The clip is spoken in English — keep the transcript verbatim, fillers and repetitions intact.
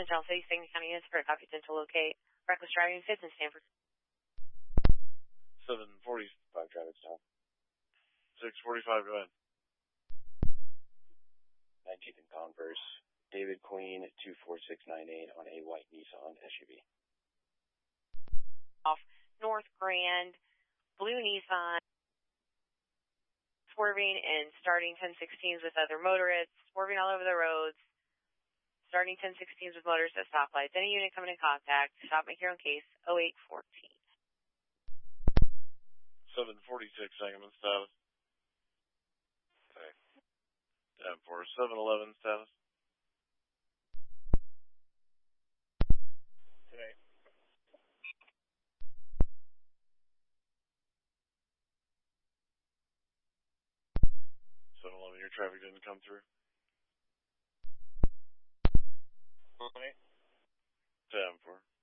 in Town City, Stanton County is for a copy to locate reckless driving fits in Stanford. seven forty-five traffic stop. six forty-five, go ahead. nineteenth and Converse, David Queen, two four six nine eight on a white Nissan S U V. Off North Grand, blue Nissan, swerving and starting ten sixteens with other motorists, swerving all over the roads, starting ten sixteens with motorists at stoplights. Any unit coming in contact, stop, make your own case, oh eight fourteen. seven forty-six, Sangamon status. Okay. ten four, seven eleven status. Today. seven eleven, your traffic didn't come through. Okay. ten four.